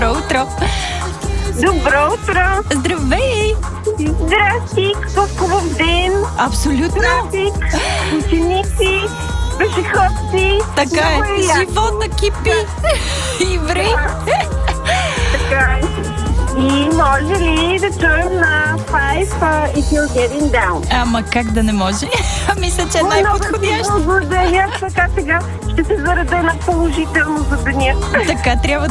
Добро утро! Добро утро! Здравей! Здрасти! Какъв хубав ден! Абсолютно! Трафик, ученици, пешеходци. Така Много е, яко. живота кипи! Иври! Така е. И може ли да чуем на Five If You're Getting Down? Ама как да не може? Мисля, че е най-подходящ. Благодаря. Така сега ще се зареда на положително за деня. Така трябва